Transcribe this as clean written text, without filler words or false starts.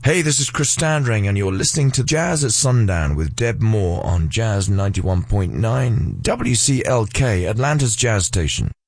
Hey, this is Chris Standring, and you're listening to Jazz at Sundown with Deb Moore on Jazz 91.9 WCLK, Atlanta's Jazz Station.